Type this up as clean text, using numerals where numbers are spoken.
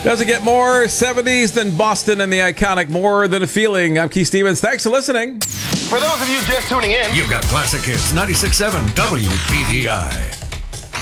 Does it get more 70s than Boston and the iconic More Than a Feeling? I'm Keith Stevens. Thanks for listening. For those of you just tuning in, you've got Classic Hits 96.7 WPDI.